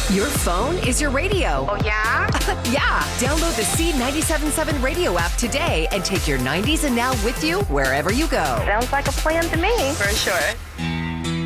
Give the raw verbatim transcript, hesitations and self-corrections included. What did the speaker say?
Your phone is your radio. Oh, yeah? Yeah. Download the C ninety-seven point seven radio app today and take your nineties and now with you wherever you go. Sounds like a plan to me. For sure.